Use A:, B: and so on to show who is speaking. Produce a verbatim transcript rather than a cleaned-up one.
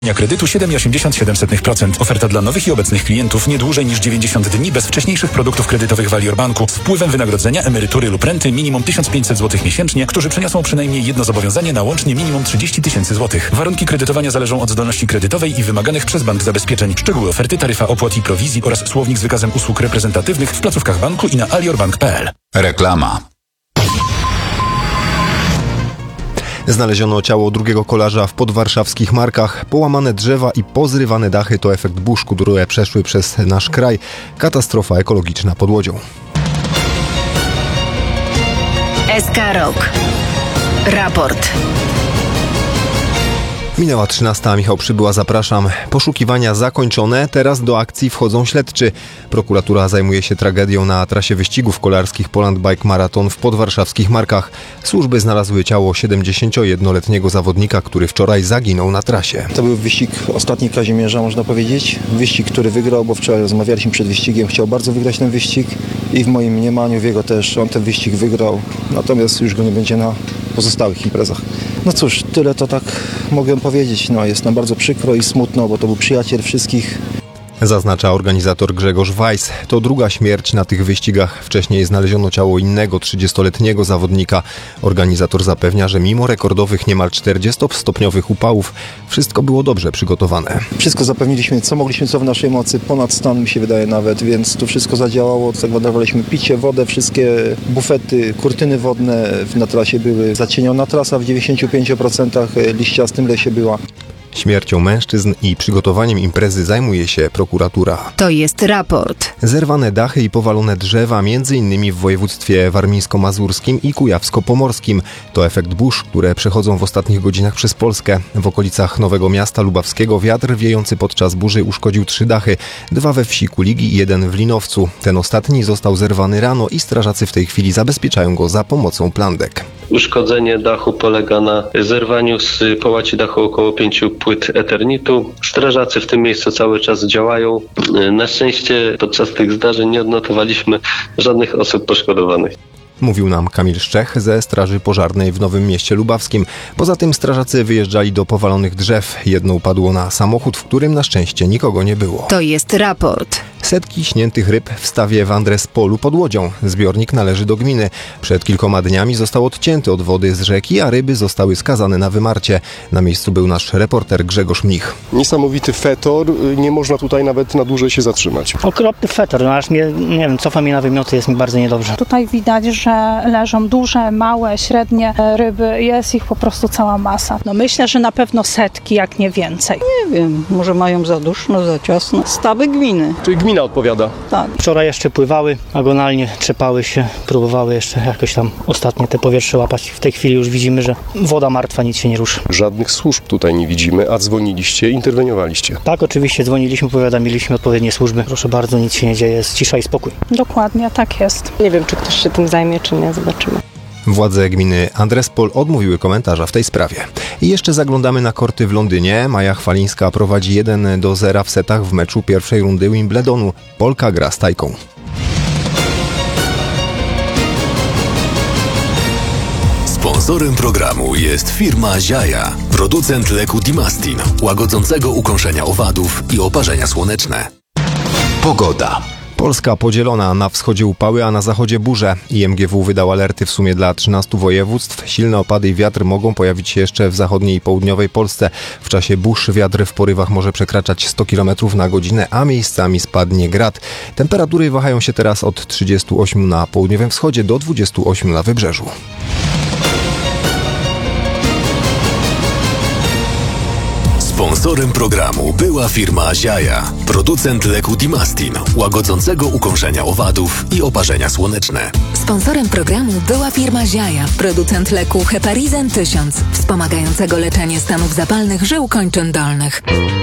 A: Kredytu siedem przecinek osiemdziesiąt siedem procent. Oferta dla nowych i obecnych klientów nie dłużej niż dziewięćdziesiąt dni bez wcześniejszych produktów kredytowych Valior Banku z wpływem wynagrodzenia, emerytury lub renty minimum tysiąc pięćset złotych miesięcznie, którzy przeniosą przynajmniej jedno zobowiązanie na łącznie minimum trzydzieści tysięcy złotych. Warunki kredytowania zależą od zdolności kredytowej i wymaganych przez bank zabezpieczeń. Szczegóły oferty, taryfa opłat i prowizji oraz słownik z wykazem usług reprezentatywnych w placówkach banku i na aliorbank kropka p l.
B: Reklama. Znaleziono ciało drugiego kolarza w podwarszawskich Markach. Połamane drzewa i pozrywane dachy to efekt burz, które przeszły przez nasz kraj. Katastrofa ekologiczna pod Łodzią.
C: S K Rok. Raport.
B: Minęła trzynasta, Michał Przybyła, zapraszam. Poszukiwania zakończone, teraz do akcji wchodzą śledczy. Prokuratura zajmuje się tragedią na trasie wyścigów kolarskich Poland Bike Marathon w podwarszawskich Markach. Służby znalazły ciało siedemdziesięciojednoletniego zawodnika, który wczoraj zaginął na trasie.
D: To był wyścig ostatni Kazimierza, można powiedzieć. Wyścig, który wygrał, bo wczoraj rozmawialiśmy przed wyścigiem. Chciał bardzo wygrać ten wyścig i w moim mniemaniu, w jego też, on ten wyścig wygrał. Natomiast już go nie będzie na pozostałych imprezach. No cóż, tyle to tak mogę powiedzieć. No, jest nam bardzo przykro i smutno, bo to był przyjaciel wszystkich.
B: Zaznacza organizator Grzegorz Weiss. To druga śmierć na tych wyścigach. Wcześniej znaleziono ciało innego trzydziestoletniego zawodnika. Organizator zapewnia, że mimo rekordowych niemal czterdziestostopniowych upałów wszystko było dobrze przygotowane.
D: Wszystko zapewniliśmy, co mogliśmy, co w naszej mocy, ponad stan mi się wydaje nawet, więc tu wszystko zadziałało. Zagwarantowaliśmy picie, wodę, wszystkie bufety, kurtyny wodne na trasie były. Zacieniona trasa w dziewięćdziesięciu pięciu procentach liściastym lesie była.
B: Śmiercią mężczyzn i przygotowaniem imprezy zajmuje się prokuratura.
C: To jest raport.
B: Zerwane dachy i powalone drzewa, między innymi w województwie warmińsko-mazurskim i kujawsko-pomorskim. To efekt burz, które przechodzą w ostatnich godzinach przez Polskę. W okolicach Nowego Miasta Lubawskiego wiatr wiejący podczas burzy uszkodził trzy dachy. Dwa we wsi Kuligi i jeden w Linowcu. Ten ostatni został zerwany rano i strażacy w tej chwili zabezpieczają go za pomocą plandek.
E: Uszkodzenie dachu polega na zerwaniu z połaci dachu około pięciu płyt eternitu. Strażacy w tym miejscu cały czas działają. Na szczęście podczas tych zdarzeń nie odnotowaliśmy żadnych osób poszkodowanych.
B: Mówił nam Kamil Szczech ze Straży Pożarnej w Nowym Mieście Lubawskim. Poza tym strażacy wyjeżdżali do powalonych drzew. Jedno upadło na samochód, w którym na szczęście nikogo nie było.
C: To jest raport.
B: Setki śniętych ryb w stawie w Andrespolu pod Łodzią. Zbiornik należy do gminy. Przed kilkoma dniami został odcięty od wody z rzeki, a ryby zostały skazane na wymarcie. Na miejscu był nasz reporter Grzegorz Mnich.
F: Niesamowity fetor, nie można tutaj nawet na dłużej się zatrzymać.
G: Okropny fetor, no aż mnie, nie wiem, cofa mnie na wymioty, jest mi bardzo niedobrze.
H: Tutaj widać, że leżą duże, małe, średnie ryby, jest ich po prostu cała masa. No myślę, że na pewno setki, jak nie więcej.
I: Nie wiem, może mają za duszno, za ciasno. Stawy gminy.
F: Czyli gmina odpowiada?
I: Tak.
G: Wczoraj jeszcze pływały, agonalnie trzepały się, próbowały jeszcze jakoś tam ostatnie te powietrze łapać. W tej chwili już widzimy, że woda martwa, nic się nie ruszy.
F: Żadnych służb tutaj nie widzimy, a dzwoniliście, interweniowaliście.
G: Tak, oczywiście dzwoniliśmy, powiadomiliśmy odpowiednie służby. Proszę bardzo, nic się nie dzieje, jest cisza i spokój.
H: Dokładnie, tak jest.
J: Nie wiem, czy ktoś się tym zajmie, czy nie, zobaczymy.
B: Władze gminy Andrespol odmówiły komentarza w tej sprawie. I jeszcze zaglądamy na korty w Londynie. Maja Chwalińska prowadzi jeden do zera w setach w meczu pierwszej rundy Wimbledonu. Polka gra z Tajką.
K: Sponsorem programu jest firma Ziaja, producent leku Dimastin, łagodzącego ukąszenia owadów i oparzenia słoneczne. Pogoda.
B: Polska podzielona, na wschodzie upały, a na zachodzie burze. I M G W wydał alerty w sumie dla trzynastu województw. Silne opady i wiatr mogą pojawić się jeszcze w zachodniej i południowej Polsce. W czasie burz wiatr w porywach może przekraczać sto kilometrów na godzinę, a miejscami spadnie grad. Temperatury wahają się teraz od trzydziestu ośmiu na południowym wschodzie do dwudziestu ośmiu na wybrzeżu.
K: Sponsorem programu była firma Ziaja, producent leku Dimastin, łagodzącego ukąszenia owadów i oparzenia słoneczne.
L: Sponsorem programu była firma Ziaja, producent leku Heparizan tysiąc, wspomagającego leczenie stanów zapalnych żył kończyn dolnych.